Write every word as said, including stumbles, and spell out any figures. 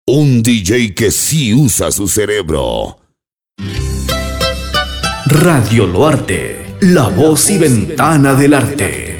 Un D J que sí usa su cerebro. Radio Loarte, la voz y ventana del arte.